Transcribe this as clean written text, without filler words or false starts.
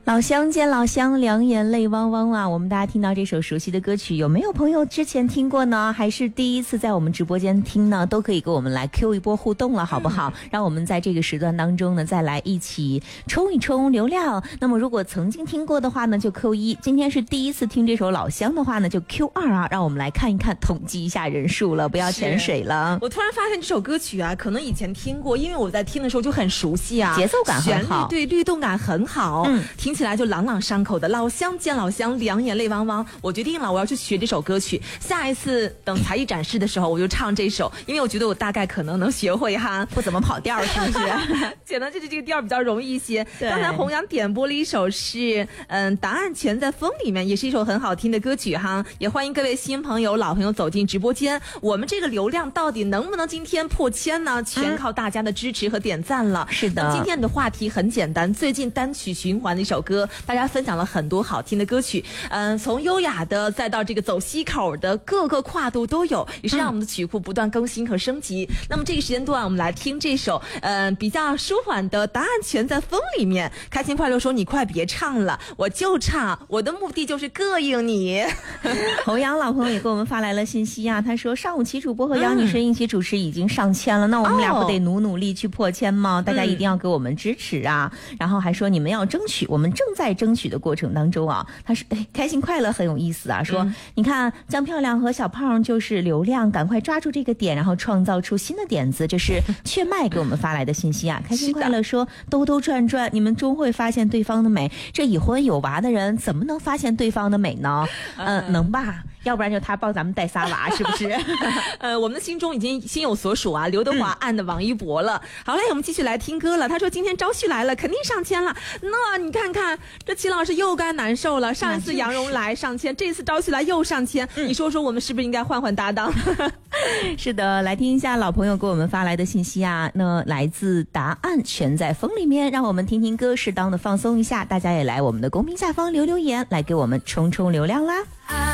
老乡见老乡，两眼泪汪汪啊！我们大家听到这首熟悉的歌曲，有没有朋友之前听过呢？还是第一次在我们直播间听呢？都可以给我们来 Q 一波互动了，好不好？让我们在这个时段当中呢，再来一起冲一冲流量。那么如果曾经听过的话呢，就 Q1；今天是第一次听这首老乡的话呢，就 Q2啊。让我们来看一看，统计一下人数了，不要潜水了。 我突然发现这首歌曲啊，可能以前听过，因为我在听的时候就很熟悉啊， 节奏感很好， 旋律对律动感很好，听起来就朗朗上口的。老乡见老乡，两眼泪汪汪。我决定了，我要去学这首歌曲。下一次等才艺展示的时候，我就唱这首，因为我觉得我大概可能能学会哈， 不怎么跑调，是不是？ 显得这个调比较容易一些。刚才弘洋点播了一首是答案全在风里面，也是一首很好听的歌曲哈。也欢迎各位新朋友、老朋友走进直播间。我们这个流量到底能不能今天破千呢？全靠大家的支持和点赞了。 是的。 今天的话题很简单，最近单曲循环的一首歌，大家分享了很多好听的歌曲，从优雅的再到这个走西口的，各个跨度都有，也是让我们的曲库不断更新和升级。那么这个时间段，我们来听这首比较舒缓的《答案全在风里面》。开心快乐说：“你快别唱了，我就唱，我的目的就是膈应你。” 弘洋老朋友也给我们发来了信息啊，他说上午齐主播和杨女士一起主持已经上千了，那我们俩不得努力去破千吗？大家一定要给我们支持啊！然后还说你们要争取，我们正在争取的过程当中啊。他说开心快乐很有意思啊，说你看江漂亮和小胖就是流量，赶快抓住这个点，然后创造出新的点子。这是雀麦给我们发来的信息啊。开心快乐说兜兜转转，你们终会发现对方的美，这已婚有娃的人怎么能发现对方的美呢？能吧，要不然就他帮咱们带仨娃，是不是？ 我们的心中已经心有所属啊，刘德华按的王一博了。好嘞，我们继续来听歌了。他说今天朝旭来了，肯定上千了。那你看看这齐老师又该难受了，上一次杨蓉来上千，这次朝旭来又上千，你说说我们是不是应该换换搭档？ 是的，来听一下老朋友给我们发来的信息啊，那来自答案全在风里面，让我们听听歌，适当的放松一下。大家也来我们的公屏下方留言，来给我们冲冲流量啦。